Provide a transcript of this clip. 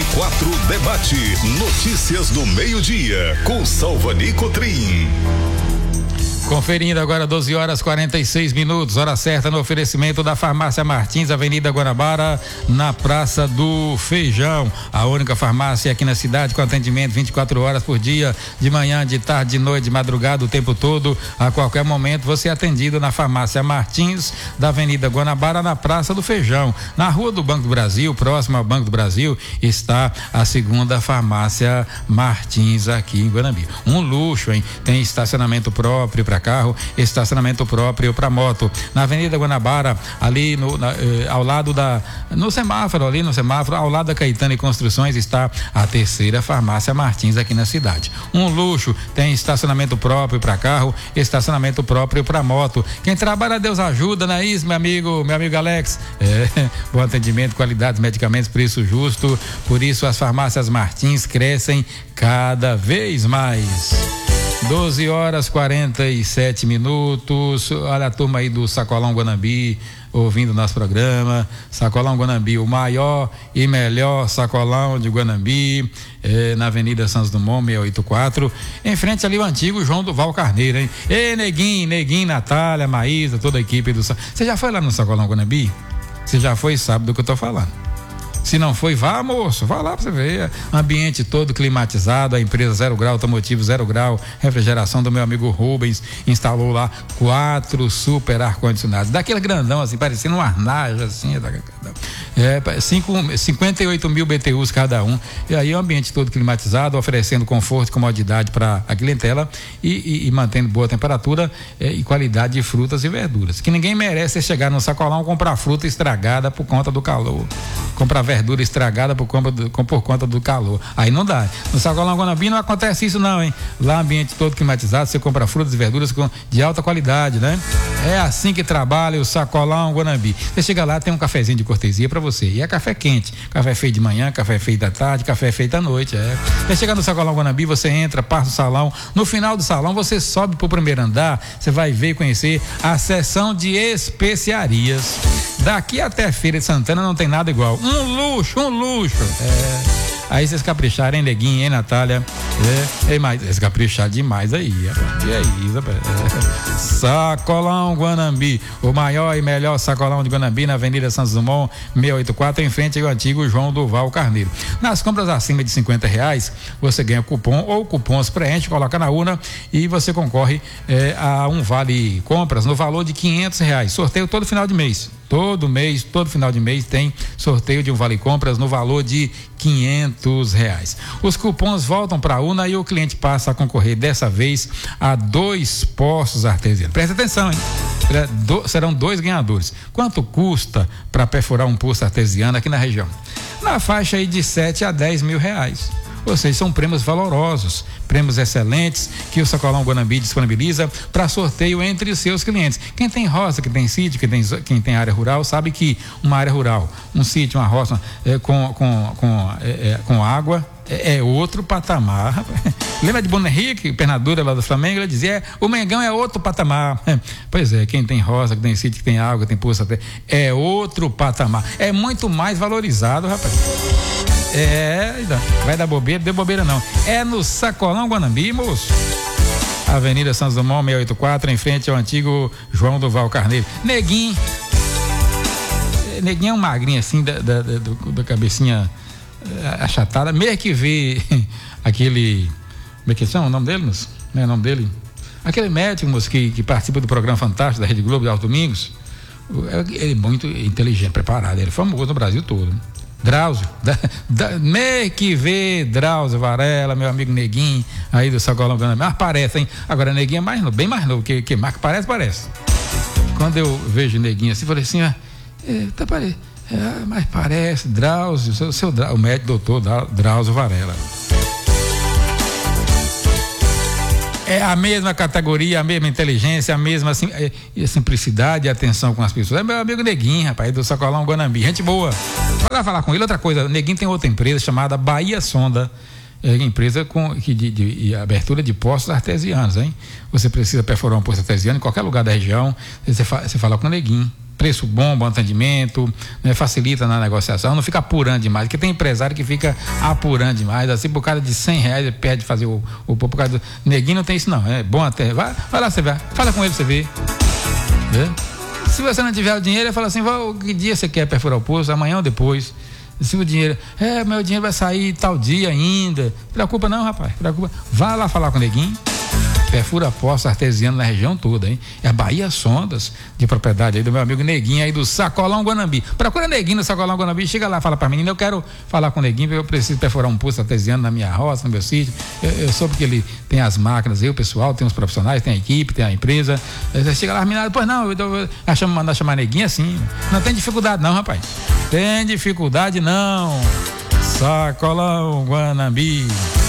94 Debate. Notícias do meio-dia com Salvani Cotrim. Conferindo agora 12h46, hora certa no oferecimento da Farmácia Martins, Avenida Guanabara, na Praça do Feijão. A única farmácia aqui na cidade com atendimento 24 horas por dia, de manhã, de tarde, de noite, de madrugada, o tempo todo. A qualquer momento você é atendido na Farmácia Martins, da Avenida Guanabara, na Praça do Feijão. Na Rua do Banco do Brasil, próximo ao Banco do Brasil, está a segunda Farmácia Martins aqui em Guanambi. Um luxo, hein? Tem estacionamento próprio para carro, estacionamento próprio para moto. Na Avenida Guanabara, ali ao lado no semáforo, ao lado da Caetano e Construções, está a terceira Farmácia Martins aqui na cidade. Um luxo, tem estacionamento próprio para carro, estacionamento próprio para moto. Quem trabalha, Deus ajuda, não é isso, meu amigo Alex? Bom atendimento, qualidade, medicamentos, preço justo. Por isso as farmácias Martins crescem cada vez mais. 12h47. Olha a turma aí do Sacolão Guanambi ouvindo o nosso programa. Sacolão Guanambi, o maior e melhor sacolão de Guanambi, na Avenida Santos Dumont 684, em frente ali o antigo João Duval Carneiro, hein? Ei, Neguinho, Natália, Maísa, toda a equipe do Você já foi lá no Sacolão Guanambi? Você já foi, sabe do que eu tô falando. Se não foi, vá, moço, vá lá pra você ver. Ambiente todo climatizado, a empresa 0 Grau, automotivo 0 Grau, refrigeração do meu amigo Rubens, instalou lá 4 super ar-condicionados, daquele grandão assim, parecendo um arnage assim, 58 mil BTUs cada um. E aí o ambiente todo climatizado, oferecendo conforto e comodidade para a clientela e mantendo boa temperatura e qualidade de frutas e verduras. Que ninguém merece chegar no sacolão, comprar fruta estragada por conta do calor, comprar verdura estragada por conta do calor. Aí não dá. No Sacolão Guanambi não acontece isso não, hein? Lá ambiente todo climatizado, você compra frutas e verduras de alta qualidade, né? É assim que trabalha o Sacolão Guanambi. Você chega lá, tem um cafezinho de cortesia pra você. E é café quente. Café feito de manhã, café feito à tarde, café feito à noite. Você chega no Sacolão Guanambi, você entra, passa o salão. No final do salão, você sobe pro primeiro andar, você vai ver e conhecer a seção de especiarias. Daqui até a Feira de Santana não tem nada igual. Um luxo. Aí vocês capricharam, hein, Neguinho, hein, Natália? Mas eles capricharam demais aí. E aí, Sacolão Guanambi, o maior e melhor sacolão de Guanambi, na Avenida Santos Dumont 684, em frente ao antigo João Duval Carneiro. Nas compras acima de R$50, você ganha cupom ou cupons, preenche, coloca na urna e você concorre a um vale compras no valor de R$500. Sorteio todo final de mês. Todo final de mês tem sorteio de um vale compras no valor de R$500. Os cupons voltam para a urna e o cliente passa a concorrer dessa vez a 2 poços artesianos. Presta atenção, hein? Serão 2 ganhadores. Quanto custa para perfurar um poço artesiano aqui na região? Na faixa aí de R$7 a R$10.000. Ou seja, são prêmios valorosos, prêmios excelentes que o Sacolão Guanambi disponibiliza para sorteio entre os seus clientes. Quem tem roça, quem tem sítio, quem tem área rural, sabe que uma área rural, um sítio, uma roça com água é outro patamar. Lembra de Bruno Henrique, pernadura lá do Flamengo? Ele dizia: o Mengão é outro patamar. Pois é, quem tem roça, quem tem sítio, que tem água, tem poço, é outro patamar. É muito mais valorizado, rapaz. Vai dar bobeira, deu bobeira não. É no Sacolão Guanambi, moço. Avenida Santos Dumont 684, em frente ao antigo João Duval Carneiro. Neguinho é um magrinho assim, da cabecinha achatada, meio que vê aquele, como é que chama o nome dele, moço? Não é o nome dele? Aquele médico, moço, que participa do programa Fantástico da Rede Globo, de aos domingos. Ele é muito inteligente, preparado, ele é famoso no Brasil todo. Drauzio, meio que vê Drauzio Varela, meu amigo Neguinho, aí do Sacolão Guanambi. Mas parece, hein? Agora Neguinho é mais novo, bem mais novo que Marco, parece. Quando eu vejo Neguinho assim, falei assim, mas parece Drauzio, o médico doutor Drauzio Varela. É a mesma categoria, a mesma inteligência, a mesma simplicidade e atenção com as pessoas. É meu amigo Neguinho, rapaz, do Sacolão Guanambi, gente boa. Vai lá falar com ele. Outra coisa, o Neguinho tem outra empresa chamada Bahia Sonda. empresa de abertura de poços artesianos, hein? Você precisa perfurar um poço artesiano em qualquer lugar da região, você fala com o Neguinho. Preço bom, bom atendimento, né? Facilita na negociação, não fica apurando demais, porque tem empresário que fica apurando demais, assim, por causa de R$100 ele perde fazer por causa do Neguinho. Não tem isso não, é bom até, vai lá você vê, fala com ele você vê, né? Se você não tiver o dinheiro, ele fala assim, que dia você quer perfurar o poço, amanhã ou depois? Se o dinheiro, meu dinheiro vai sair tal dia ainda, preocupa não, rapaz, preocupa, vai lá falar com o Neguinho. Perfura poço artesiano na região toda, hein? É a Bahia Sondas, de propriedade aí do meu amigo Neguinho aí do Sacolão Guanambi. Procura Neguinho no Sacolão Guanambi, chega lá, fala pra menina, eu quero falar com o Neguinho, porque eu preciso perfurar um poço artesiano na minha roça, no meu sítio. Eu soube que ele tem as máquinas aí, o pessoal, tem os profissionais, tem a equipe, tem a empresa. Você chega lá, a menina, pois não, mandar chamar Neguinho assim. Não tem dificuldade não, rapaz. Tem dificuldade não. Sacolão Guanambi.